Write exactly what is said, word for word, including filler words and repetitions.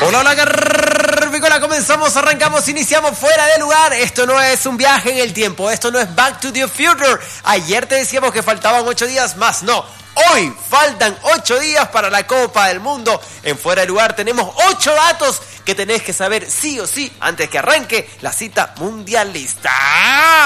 Hola, hola, Garbicola, comenzamos, arrancamos, iniciamos fuera de lugar. Esto no es un viaje en el tiempo, esto no es Back to the Future. Ayer te decíamos que faltaban ocho días más, no. Hoy faltan ocho días para la Copa del Mundo. En Fuera de Lugar tenemos ocho datos que tenés que saber sí o sí antes que arranque la cita mundialista.